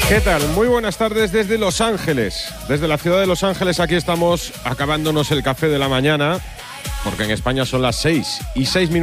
¿Qué tal? Muy buenas tardes desde Los Ángeles. Desde la ciudad de Los Ángeles aquí estamos acabándonos el café de la mañana, porque en España son las 6:06.